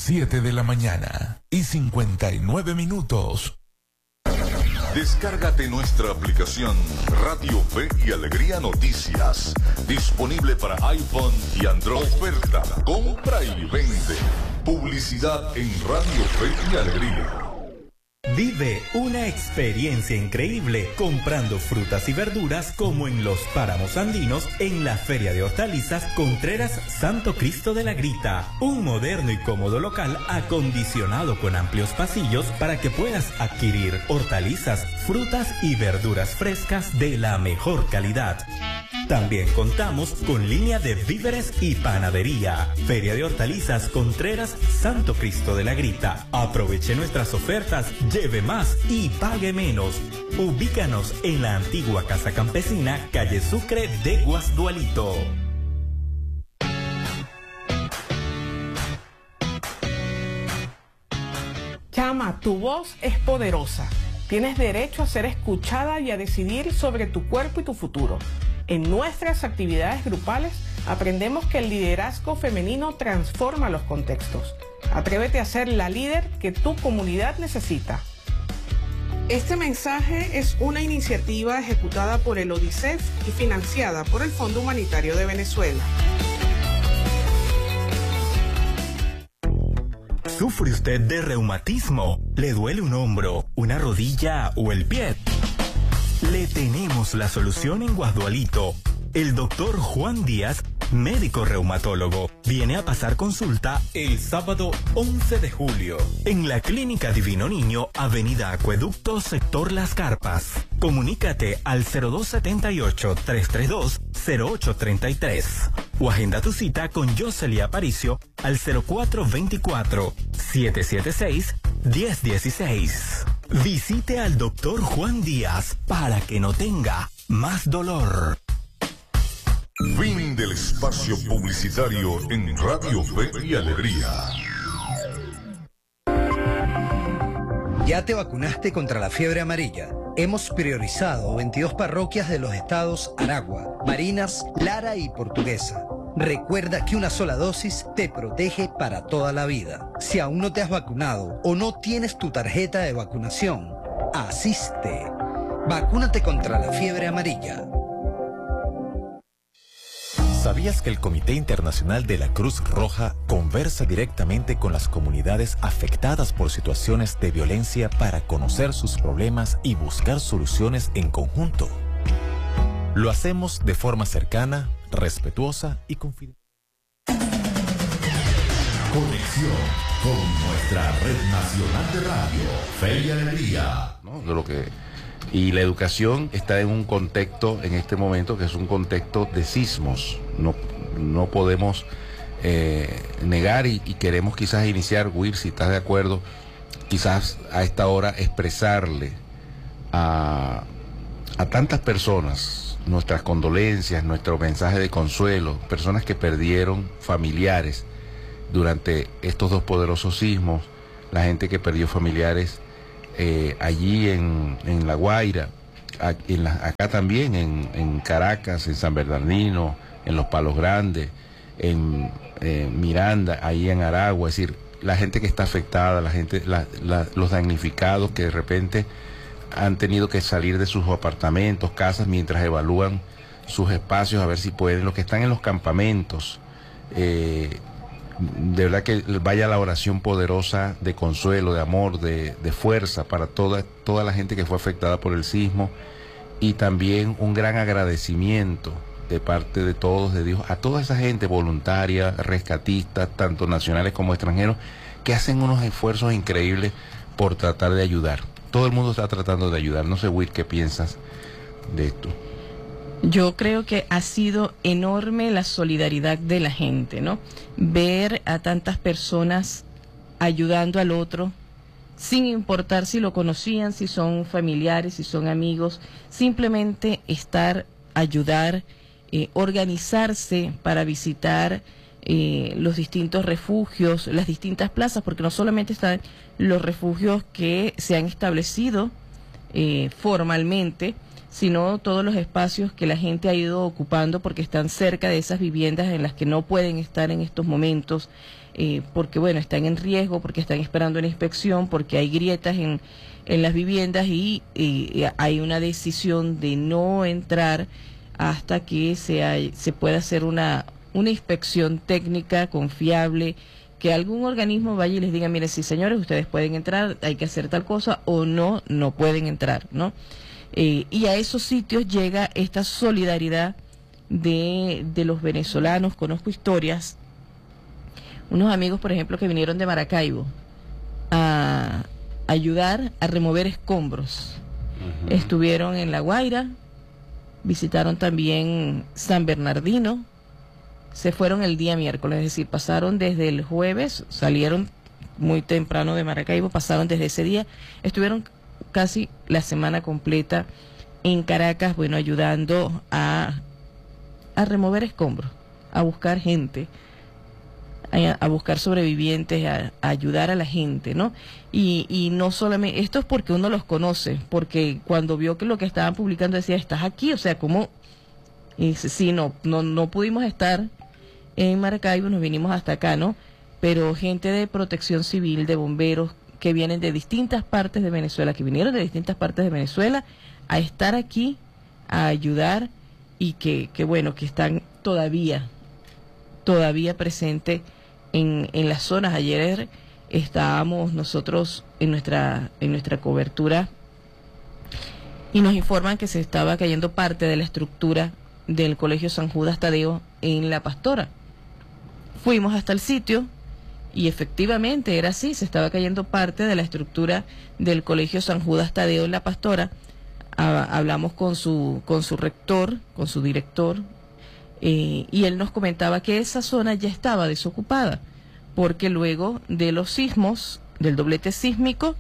7 de la mañana y 59 minutos. Descárgate nuestra aplicación Radio Fe y Alegría Noticias, disponible para iPhone y Android. Oferta, compra y vende. Publicidad en Radio Fe y Alegría. Vive una experiencia increíble comprando frutas y verduras como en los páramos andinos en la Feria de Hortalizas Contreras Santo Cristo de la Grita. Un moderno y cómodo local acondicionado con amplios pasillos para que puedas adquirir hortalizas, frutas y verduras frescas de la mejor calidad. También contamos con línea de víveres y panadería. Feria de Hortalizas Contreras Santo Cristo de la Grita. Aproveche nuestras ofertas, lleve más y pague menos. Ubícanos en la antigua Casa Campesina, calle Sucre de Guasdualito. Chama, tu voz es poderosa. Tienes derecho a ser escuchada y a decidir sobre tu cuerpo y tu futuro. En nuestras actividades grupales aprendemos que el liderazgo femenino transforma los contextos. Atrévete a ser la líder que tu comunidad necesita. Este mensaje es una iniciativa ejecutada por el ODICEF y financiada por el Fondo Humanitario de Venezuela. ¿Sufre usted de reumatismo? ¿Le duele un hombro, una rodilla o el pie? Le tenemos la solución en Guasdualito. El doctor Juan Díaz, médico reumatólogo, viene a pasar consulta el sábado 11 de julio en la Clínica Divino Niño, Avenida Acueducto, sector Las Carpas. Comunícate al 0278-332-0833 o agenda tu cita con Jocelyn Aparicio al 0424-776-1016. Visite al doctor Juan Díaz para que no tenga más dolor. Fin del espacio publicitario en Radio Fe y Alegría. ¿Ya te vacunaste contra la fiebre amarilla? Hemos priorizado 22 parroquias de los estados Aragua, Barinas, Lara y Portuguesa. Recuerda que una sola dosis te protege para toda la vida. Si aún no te has vacunado o no tienes tu tarjeta de vacunación, asiste. Vacúnate contra la fiebre amarilla. ¿Sabías que el Comité Internacional de la Cruz Roja conversa directamente con las comunidades afectadas por situaciones de violencia para conocer sus problemas y buscar soluciones en conjunto? Lo hacemos de forma cercana, respetuosa y confidencial. Conexión con nuestra red nacional de radio, Fe y Alegría. ¿No? Y la educación está en un contexto, en este momento, que es un contexto de sismos. No podemos negar y queremos quizás iniciar, Will, si estás de acuerdo, quizás a esta hora expresarle a tantas personas nuestras condolencias, nuestro mensaje de consuelo, personas que perdieron familiares durante estos dos poderosos sismos, la gente que perdió familiares allí en La Guaira, acá también en Caracas, en San Bernardino, en Los Palos Grandes, en Miranda, ahí en Aragua. Es decir, la gente que está afectada, los damnificados que de repente han tenido que salir de sus apartamentos, casas, mientras evalúan sus espacios a ver si pueden, los que están en los campamentos. De verdad que vaya la oración poderosa de consuelo, de amor, de fuerza para toda la gente que fue afectada por el sismo, y también un gran agradecimiento de parte de todos, de Dios, a toda esa gente voluntaria, rescatistas, tanto nacionales como extranjeros, que hacen unos esfuerzos increíbles por tratar de ayudar. Todo el mundo está tratando de ayudar. No sé, Will, ¿qué piensas de esto? Yo creo que ha sido enorme la solidaridad de la gente, ¿no? Ver a tantas personas ayudando al otro, sin importar si lo conocían, si son familiares, si son amigos, simplemente estar, ayudar, organizarse para visitar los distintos refugios, las distintas plazas, porque no solamente están los refugios que se han establecido formalmente, sino todos los espacios que la gente ha ido ocupando porque están cerca de esas viviendas en las que no pueden estar en estos momentos, porque bueno, están en riesgo, porque están esperando la inspección, porque hay grietas en las viviendas y hay una decisión de no entrar hasta que se pueda hacer una inspección técnica confiable, que algún organismo vaya y les diga, mire, sí señores, ustedes pueden entrar, hay que hacer tal cosa, o no pueden entrar, ¿no? Y a esos sitios llega esta solidaridad de los venezolanos. Conozco historias, unos amigos, por ejemplo, que vinieron de Maracaibo a ayudar a remover escombros. Uh-huh. Estuvieron en La Guaira, visitaron también San Bernardino, se fueron el día miércoles, es decir, pasaron desde el jueves, salieron muy temprano de Maracaibo, pasaron desde ese día, estuvieron casi la semana completa en Caracas, bueno, ayudando a remover escombros, a buscar gente, a buscar sobrevivientes, a ayudar a la gente, ¿no? Y no solamente, esto es porque uno los conoce, porque cuando vio que lo que estaban publicando decía, estás aquí, o sea, ¿cómo? Y dice, sí, no pudimos estar en Maracaibo, nos vinimos hasta acá, ¿no? Pero gente de protección civil, de bomberos, que vienen de distintas partes de Venezuela, que vinieron de distintas partes de Venezuela a estar aquí, a ayudar, y que bueno, que están todavía presentes en las zonas. Ayer estábamos nosotros en nuestra cobertura y nos informan que se estaba cayendo parte de la estructura del Colegio San Judas Tadeo en La Pastora. Fuimos hasta el sitio y efectivamente era así, se estaba cayendo parte de la estructura del Colegio San Judas Tadeo en La Pastora. Hablamos con su rector, con su director, y él nos comentaba que esa zona ya estaba desocupada, porque luego de los sismos, del doblete sísmico,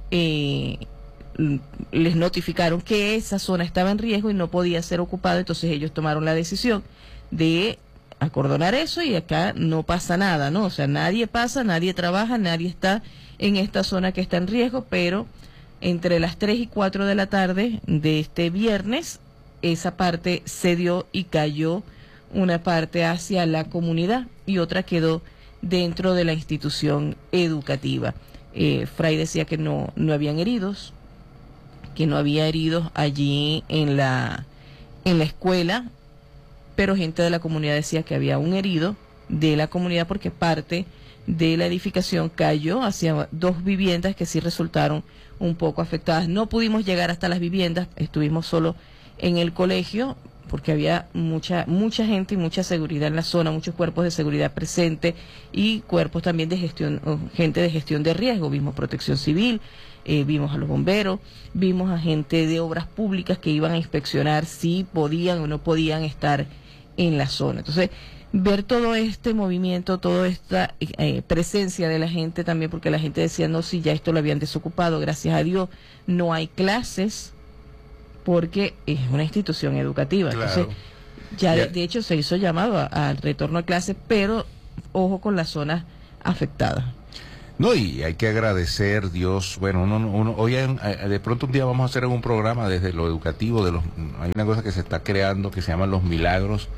les notificaron que esa zona estaba en riesgo y no podía ser ocupada, entonces ellos tomaron la decisión de acordonar eso y acá no pasa nada, ¿no? O sea, nadie pasa, nadie trabaja, nadie está en esta zona que está en riesgo, pero entre las 3 y 4 de la tarde de este viernes, esa parte cedió y cayó una parte hacia la comunidad y otra quedó dentro de la institución educativa. Fray decía que no habían heridos, que no había heridos allí en la escuela, pero gente de la comunidad decía que había un herido de la comunidad porque parte de la edificación cayó hacia 2 viviendas que sí resultaron un poco afectadas. No pudimos llegar hasta las viviendas, estuvimos solo en el colegio porque había mucha gente y mucha seguridad en la zona, muchos cuerpos de seguridad presentes y cuerpos también de gestión, gente de gestión de riesgo. Vimos protección civil, vimos a los bomberos, vimos a gente de obras públicas que iban a inspeccionar si podían o no podían estar en la zona. Entonces, ver todo este movimiento, toda esta presencia de la gente también, porque la gente decía, no, si ya esto lo habían desocupado, gracias a Dios, no hay clases, porque es una institución educativa. Claro. Entonces, ya de hecho se hizo llamado al retorno a clases, pero ojo con las zonas afectadas. No, y hay que agradecer, Dios, bueno, hoy de pronto un día vamos a hacer un programa desde lo educativo, hay una cosa que se está creando que se llaman los milagros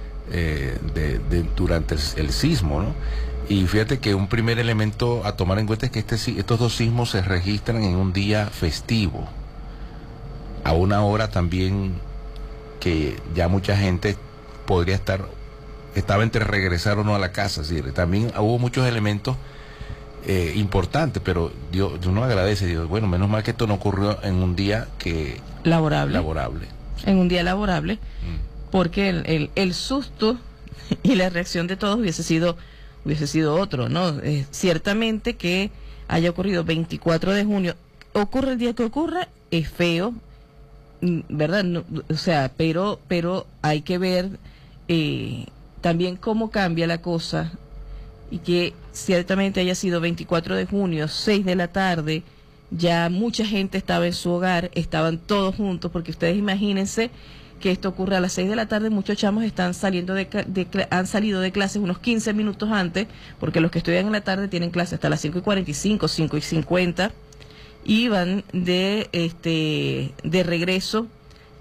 durante el sismo, ¿no? Y fíjate que un primer elemento a tomar en cuenta es que estos 2 sismos se registran en un día festivo, a una hora también que ya mucha gente estaba entre regresar o no a la casa, es decir, también hubo muchos elementos importante, pero uno agradece, Dios, bueno, menos mal que esto no ocurrió en un día laborable. En un día laborable, porque el susto y la reacción de todos hubiese sido otro, ¿no? Ciertamente que haya ocurrido 24 de junio, ocurre el día que ocurra, es feo, ¿verdad? No, o sea, pero hay que ver también cómo cambia la cosa, y que ciertamente haya sido 24 de junio, 6 de la tarde, ya mucha gente estaba en su hogar, estaban todos juntos, porque ustedes imagínense que esto ocurre a las 6 de la tarde, muchos chamos han salido de clases unos 15 minutos antes, porque los que estudian en la tarde tienen clases hasta las 5:45, 5:50, y van de regreso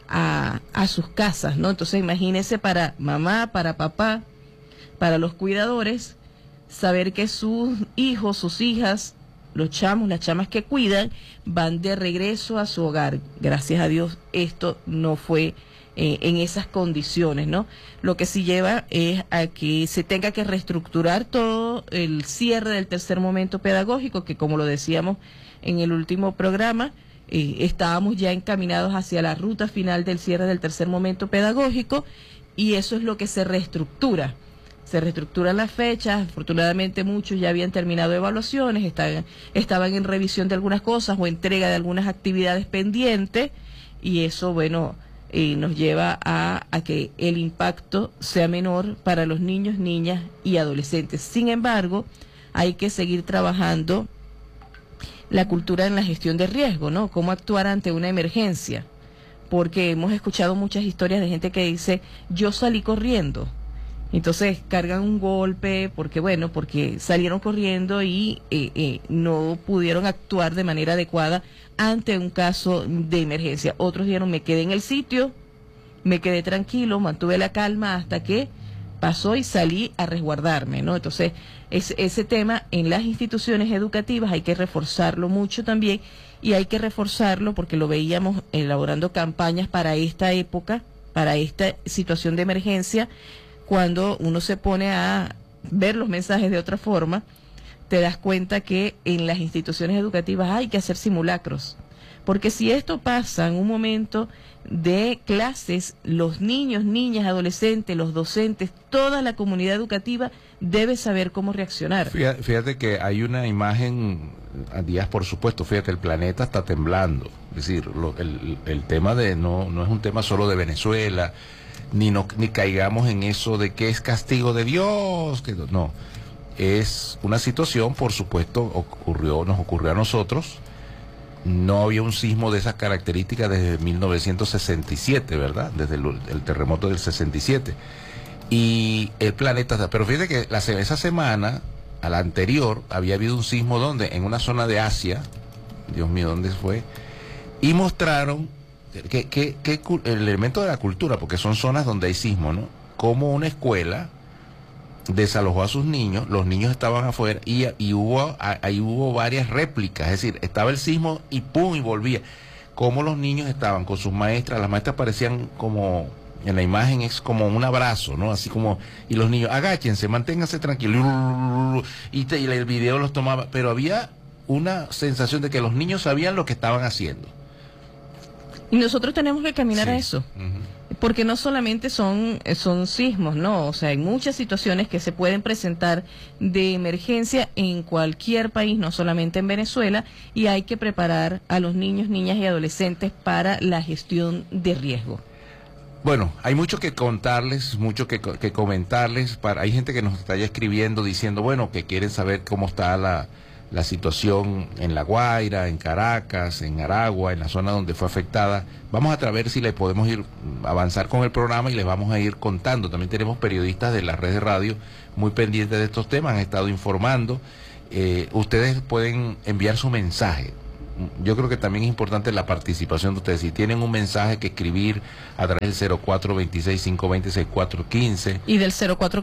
a sus casas, ¿no? Entonces imagínense para mamá, para papá, para los cuidadores, saber que sus hijos, sus hijas, los chamos, las chamas que cuidan, van de regreso a su hogar. Gracias a Dios esto no fue en esas condiciones, ¿no? Lo que sí lleva es a que se tenga que reestructurar todo el cierre del tercer momento pedagógico, que como lo decíamos en el último programa, estábamos ya encaminados hacia la ruta final del cierre del tercer momento pedagógico, y eso es lo que se reestructura. Se reestructuran las fechas. Afortunadamente muchos ya habían terminado evaluaciones, estaban en revisión de algunas cosas o entrega de algunas actividades pendientes, y eso, bueno, nos lleva a que el impacto sea menor para los niños, niñas y adolescentes. Sin embargo, hay que seguir trabajando la cultura en la gestión de riesgo, ¿no? Cómo actuar ante una emergencia, porque hemos escuchado muchas historias de gente que dice, yo salí corriendo. Entonces cargan un golpe porque salieron corriendo y no pudieron actuar de manera adecuada ante un caso de emergencia. Otros dijeron, me quedé en el sitio, me quedé tranquilo, mantuve la calma hasta que pasó y salí a resguardarme, ¿no? Entonces ese tema en las instituciones educativas hay que reforzarlo mucho también, y hay que reforzarlo porque lo veíamos elaborando campañas para esta época, para esta situación de emergencia. Cuando uno se pone a ver los mensajes de otra forma, te das cuenta que en las instituciones educativas hay que hacer simulacros. Porque si esto pasa en un momento de clases, los niños, niñas, adolescentes, los docentes, toda la comunidad educativa debe saber cómo reaccionar. Fíjate que hay una imagen, a días por supuesto, fíjate, el planeta está temblando. Es decir, el tema no es un tema solo de Venezuela, ni caigamos en eso de que es castigo de Dios, que no, es una situación, por supuesto, nos ocurrió a nosotros. No había un sismo de esas características desde 1967, ¿verdad? Desde el terremoto del 67. Y el planeta, pero fíjate que esa semana, a la anterior, había habido un sismo donde, en una zona de Asia, Dios mío, ¿dónde fue? Y mostraron que el elemento de la cultura, porque son zonas donde hay sismo, ¿no? Como una escuela desalojó a sus niños, los niños estaban afuera y ahí hubo varias réplicas, es decir, estaba el sismo y pum, y volvía. Como los niños estaban con sus maestras, las maestras parecían como, en la imagen es como un abrazo, ¿no? Así como, y los niños, agáchense, manténganse tranquilos, y el video los tomaba, pero había una sensación de que los niños sabían lo que estaban haciendo. Y nosotros tenemos que caminar a eso, Uh-huh. porque no solamente son sismos, ¿no? O sea, hay muchas situaciones que se pueden presentar de emergencia en cualquier país, no solamente en Venezuela, y hay que preparar a los niños, niñas y adolescentes para la gestión de riesgo. Bueno, hay mucho que contarles, mucho que comentarles. Hay gente que nos está ya escribiendo diciendo, bueno, que quieren saber cómo está la situación en La Guaira, en Caracas, en Aragua, en la zona donde fue afectada. Vamos a ver si le podemos avanzar con el programa y les vamos a ir contando. También tenemos periodistas de la red de radio muy pendientes de estos temas, han estado informando. Ustedes pueden enviar su mensaje. Yo creo que también es importante la participación de ustedes. Si tienen un mensaje que escribir a través del 0426-520-6415 y del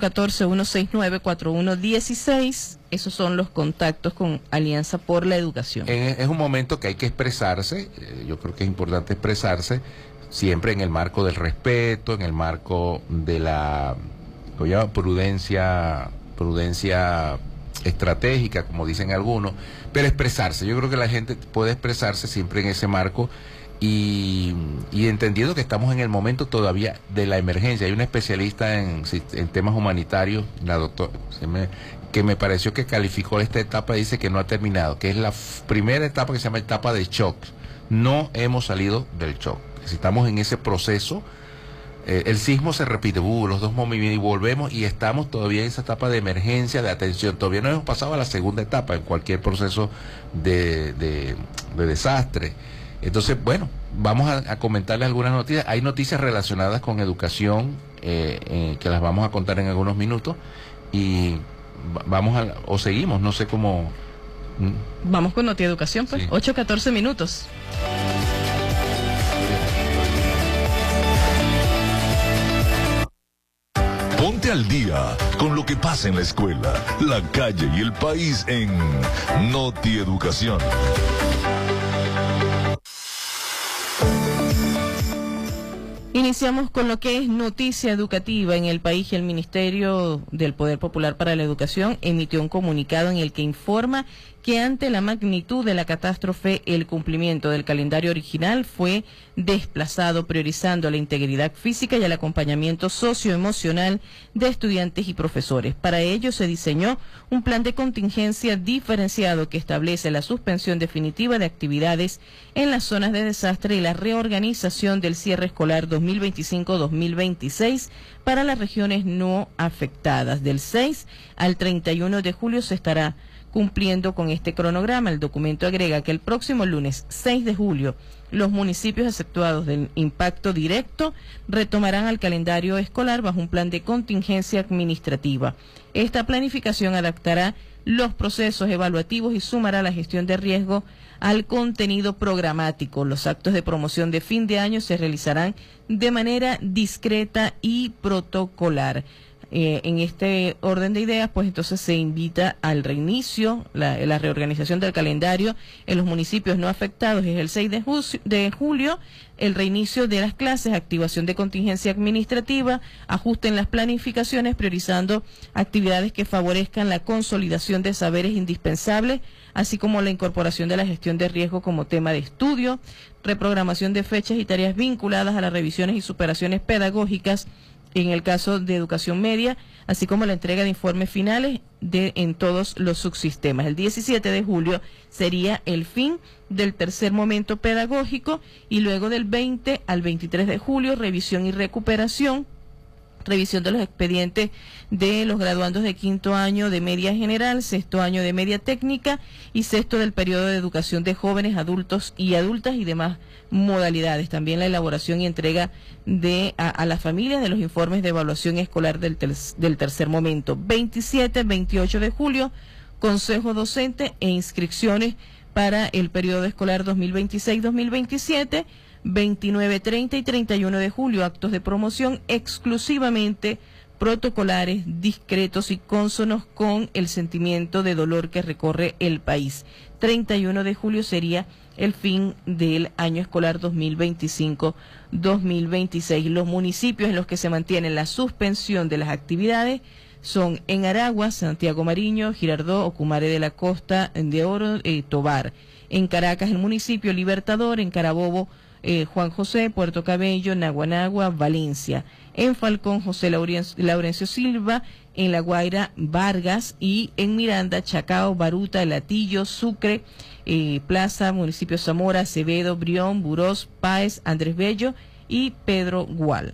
0414-169-4116, esos son los contactos con Alianza por la Educación. Es un momento que hay que expresarse. Yo creo que es importante expresarse siempre en el marco del respeto, en el marco de la prudencia estratégica, como dicen algunos, pero expresarse. Yo creo que la gente puede expresarse siempre en ese marco y entendiendo que estamos en el momento todavía de la emergencia. Hay una especialista en temas humanitarios, la doctora, que me pareció que calificó esta etapa, dice que no ha terminado, que es la primera etapa que se llama etapa de shock. No hemos salido del shock. Estamos en ese proceso. El sismo se repite, los dos movimientos, y volvemos y estamos todavía en esa etapa de emergencia, de atención. Todavía no hemos pasado a la segunda etapa en cualquier proceso de desastre. Entonces, bueno, vamos a comentarles algunas noticias. Hay noticias relacionadas con educación que las vamos a contar en algunos minutos y o seguimos, no sé cómo. Vamos con Noti Educación, pues, sí. 8:14 minutos. Ponte al día con lo que pasa en la escuela, la calle y el país en Noti Educación. Iniciamos con lo que es noticia educativa en el país. El Ministerio del Poder Popular para la Educación emitió un comunicado en el que informa que ante la magnitud de la catástrofe, el cumplimiento del calendario original fue desplazado, priorizando la integridad física y el acompañamiento socioemocional de estudiantes y profesores. Para ello se diseñó un plan de contingencia diferenciado que establece la suspensión definitiva de actividades en las zonas de desastre y la reorganización del cierre escolar 2025-2026 para las regiones no afectadas. Del 6 al 31 de julio se estará cumpliendo con este cronograma. El documento agrega que el próximo lunes 6 de julio los municipios exceptuados del impacto directo retomarán al calendario escolar bajo un plan de contingencia administrativa. Esta planificación adaptará los procesos evaluativos y sumará la gestión de riesgo al contenido programático. Los actos de promoción de fin de año se realizarán de manera discreta y protocolar. En este orden de ideas, pues entonces se invita al reinicio, la reorganización del calendario en los municipios no afectados es el 6 de julio, el reinicio de las clases, activación de contingencia administrativa, ajuste en las planificaciones, priorizando actividades que favorezcan la consolidación de saberes indispensables, así como la incorporación de la gestión de riesgo como tema de estudio, reprogramación de fechas y tareas vinculadas a las revisiones y superaciones pedagógicas, en el caso de educación media, así como la entrega de informes finales en todos los subsistemas. El 17 de julio sería el fin del tercer momento pedagógico y luego del 20 al 23 de julio, revisión y recuperación, revisión de los expedientes de los graduandos de quinto año de media general, sexto año de media técnica y sexto del periodo de educación de jóvenes, adultos y adultas y demás modalidades. También la elaboración y entrega a las familias de los informes de evaluación escolar del tercer momento. 27, 28 de julio, consejo docente e inscripciones para el periodo escolar 2026-2027. 29, 30 y 31 de julio, actos de promoción exclusivamente protocolares, discretos y cónsonos con el sentimiento de dolor que recorre el país. 31 de julio sería el fin del año escolar 2025-2026. Los municipios en los que se mantiene la suspensión de las actividades son en Aragua, Santiago Mariño, Girardot, Ocumare de la Costa de Oro, Tovar. En Caracas, el municipio Libertador, en Carabobo, Juan José, Puerto Cabello, Naguanagua, Valencia. En Falcón, José Laurencio Silva, en La Guaira, Vargas, y en Miranda, Chacao, Baruta, Latillo, Sucre, Plaza, municipio Zamora, Acevedo, Brión, Burós, Páez, Andrés Bello y Pedro Gual.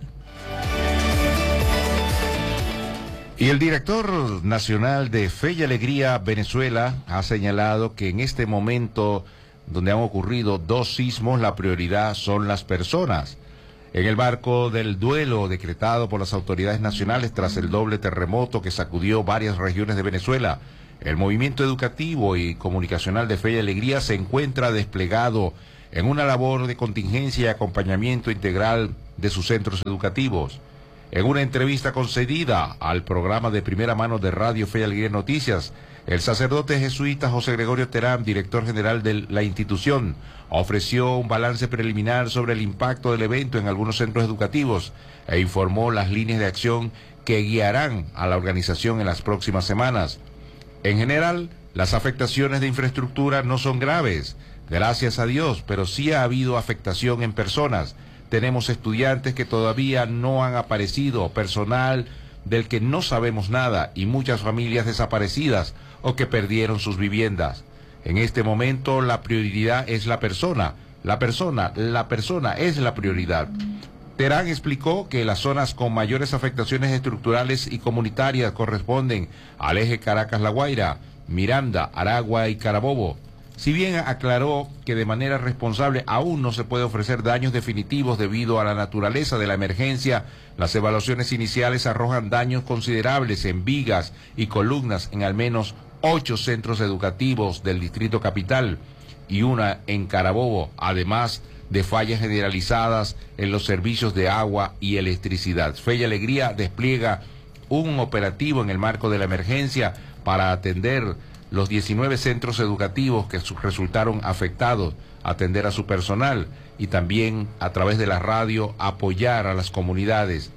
Y el director nacional de Fe y Alegría Venezuela ha señalado que en este momento donde han ocurrido 2 sismos, la prioridad son las personas. En el marco del duelo decretado por las autoridades nacionales tras el doble terremoto que sacudió varias regiones de Venezuela, el movimiento educativo y comunicacional de Fe y Alegría se encuentra desplegado en una labor de contingencia y acompañamiento integral de sus centros educativos. En una entrevista concedida al programa de primera mano de Radio Fe y Alegría Noticias, el sacerdote jesuita José Gregorio Terán, director general de la institución, ofreció un balance preliminar sobre el impacto del evento en algunos centros educativos e informó las líneas de acción que guiarán a la organización en las próximas semanas. En general, las afectaciones de infraestructura no son graves, gracias a Dios, pero sí ha habido afectación en personas. Tenemos estudiantes que todavía no han aparecido, personal del que no sabemos nada y muchas familias desaparecidas o que perdieron sus viviendas. En este momento la prioridad es la persona. La persona es la prioridad. Terán explicó que las zonas con mayores afectaciones estructurales y comunitarias corresponden al eje Caracas-La Guaira, Miranda, Aragua y Carabobo. Si bien aclaró que de manera responsable aún no se puede ofrecer daños definitivos debido a la naturaleza de la emergencia, las evaluaciones iniciales arrojan daños considerables en vigas y columnas en al menos 8 centros educativos del Distrito Capital y una en Carabobo, además de fallas generalizadas en los servicios de agua y electricidad. Fe y Alegría despliega un operativo en el marco de la emergencia para atender los 19 centros educativos que resultaron afectados, atender a su personal y también a través de la radio apoyar a las comunidades.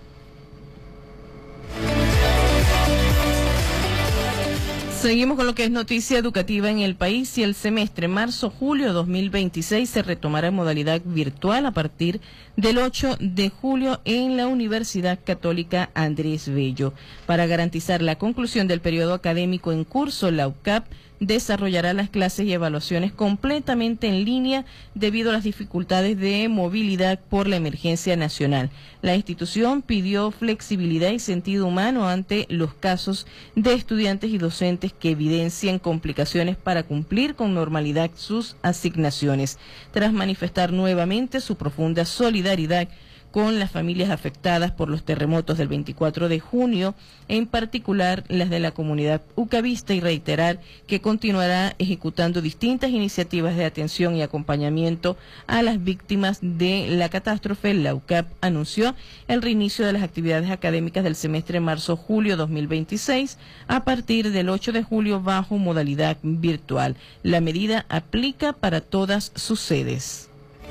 Seguimos con lo que es noticia educativa en el país y el semestre marzo-julio 2026 se retomará en modalidad virtual a partir del 8 de julio en la Universidad Católica Andrés Bello. Para garantizar la conclusión del periodo académico en curso, la UCAP desarrollará las clases y evaluaciones completamente en línea debido a las dificultades de movilidad por la emergencia nacional. La institución pidió flexibilidad y sentido humano ante los casos de estudiantes y docentes que evidencian complicaciones para cumplir con normalidad sus asignaciones, tras manifestar nuevamente su profunda solidaridad con las familias afectadas por los terremotos del 24 de junio, en particular las de la comunidad ucavista, y reiterar que continuará ejecutando distintas iniciativas de atención y acompañamiento a las víctimas de la catástrofe. La UCAP anunció el reinicio de las actividades académicas del semestre marzo-julio 2026 a partir del 8 de julio bajo modalidad virtual. La medida aplica para todas sus sedes.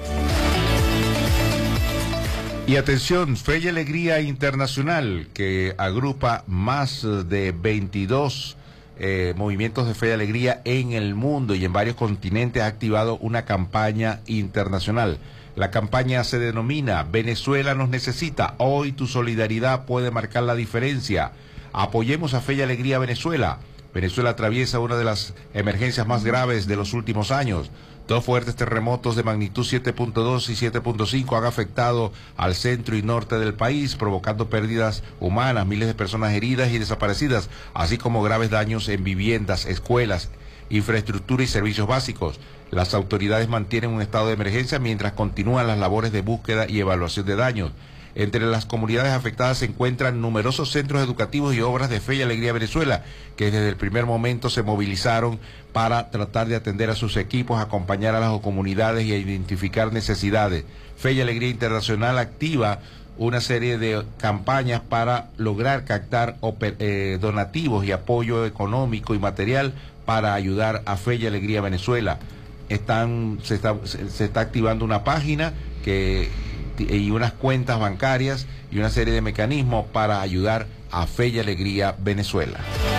Y atención, Fe y Alegría Internacional, que agrupa más de 22 movimientos de fe y alegría en el mundo y en varios continentes, ha activado una campaña internacional. La campaña se denomina Venezuela nos necesita. Hoy tu solidaridad puede marcar la diferencia. Apoyemos a Fe y Alegría Venezuela. Venezuela atraviesa una de las emergencias más graves de los últimos años. 2 fuertes terremotos de magnitud 7.2 y 7.5 han afectado al centro y norte del país, provocando pérdidas humanas, miles de personas heridas y desaparecidas, así como graves daños en viviendas, escuelas, infraestructura y servicios básicos. Las autoridades mantienen un estado de emergencia mientras continúan las labores de búsqueda y evaluación de daños. Entre las comunidades afectadas se encuentran numerosos centros educativos y obras de Fe y Alegría Venezuela, que desde el primer momento se movilizaron para tratar de atender a sus equipos, acompañar a las comunidades y a identificar necesidades. Fe y Alegría Internacional activa una serie de campañas para lograr captar donativos y apoyo económico y material para ayudar a Fe y Alegría Venezuela. Se está activando una página y unas cuentas bancarias y una serie de mecanismos para ayudar a Fe y Alegría Venezuela.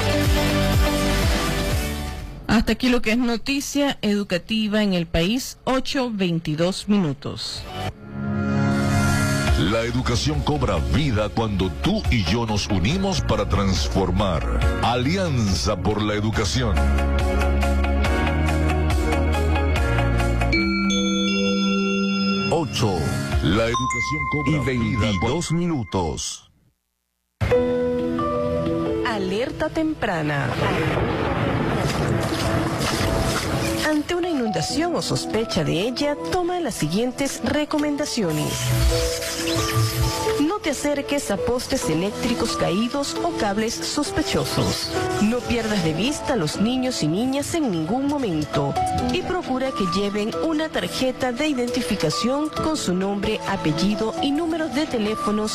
Hasta aquí lo que es noticia educativa en el país, 8:22 minutos. La educación cobra vida cuando tú y yo nos unimos para transformar. Alianza por la Educación. La educación cobra y 22 minutos. Alerta temprana. Ante una inundación o sospecha de ella, toma las siguientes recomendaciones. No te acerques a postes eléctricos caídos o cables sospechosos. No pierdas de vista a los niños y niñas en ningún momento. Y procura que lleven una tarjeta de identificación con su nombre, apellido y números de teléfonos